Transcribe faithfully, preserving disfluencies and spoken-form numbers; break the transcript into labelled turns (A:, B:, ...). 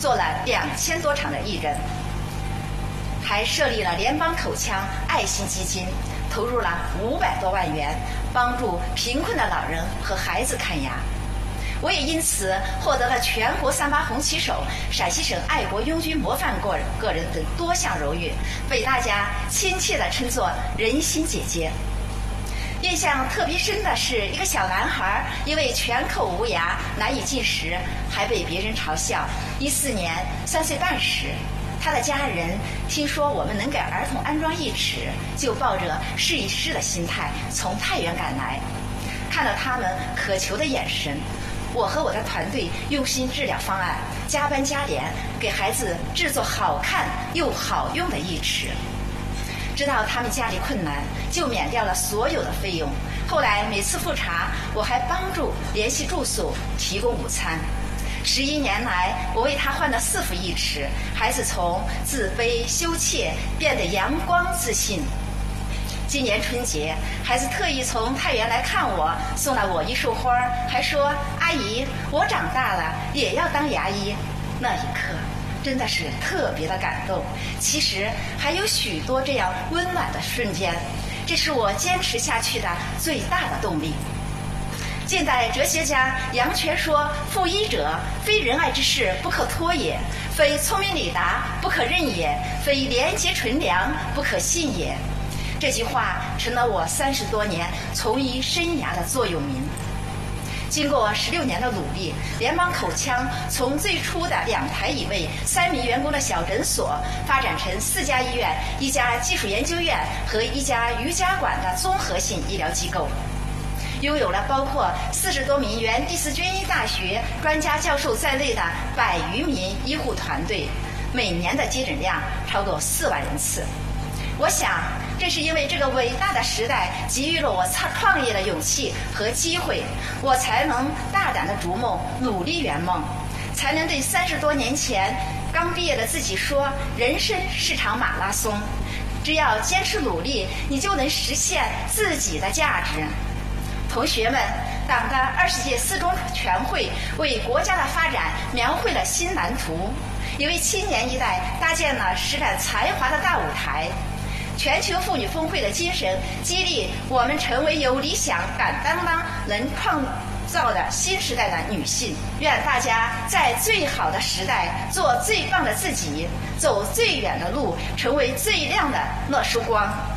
A: 做了两千多场的义诊，还设立了联邦口腔爱心基金，投入了五百多万元，帮助贫困的老人和孩子看牙。我也因此获得了全国三八红旗手、陕西省爱国拥军模范个人个人等多项荣誉，被大家亲切地称作“人心姐姐”。印象特别深的是，一个小男孩因为全口无牙难以进食，还被别人嘲笑。一四年三岁半时，他的家人听说我们能给儿童安装义齿，就抱着试一试的心态从太原赶来。看到他们渴求的眼神，我和我的团队用心治疗方案，加班加点给孩子制作好看又好用的义齿。知道他们家里困难，就免掉了所有的费用。后来每次复查，我还帮助联系住宿，提供午餐。十一年来，我为他换了四副义齿，孩子从自卑羞怯变得阳光自信。今年春节，孩子特意从太原来看我，送了我一束花，还说：“阿姨，我长大了也要当牙医。”那一刻真的是特别的感动。其实还有许多这样温暖的瞬间，这是我坚持下去的最大的动力。近代哲学家杨泉说：“负医者，非仁爱之事不可托也，非聪明理达不可任也，非廉洁纯良不可信也。”这句话成了我三十多年从医生涯的座右铭。经过十六年的努力，联邦口腔从最初的两台椅位、三名员工的小诊所，发展成四家医院、一家技术研究院和一家瑜伽馆的综合性医疗机构，拥有了包括四十多名原第四军医大学专家教授在内的百余名医护团队，每年的接诊量超过四万人次。我想，正是因为这个伟大的时代给予了我创业的勇气和机会，我才能大胆的逐梦，努力圆梦，才能对三十多年前刚毕业的自己说：人生是场马拉松，只要坚持努力，你就能实现自己的价值。同学们，党的二十届四中全会为国家的发展描绘了新蓝图，也为青年一代搭建了施展才华的大舞台。全球妇女峰会的精神激励我们成为有理想、敢担当、能创造的新时代的女性。愿大家在最好的时代做最棒的自己，走最远的路，成为最亮的那束光。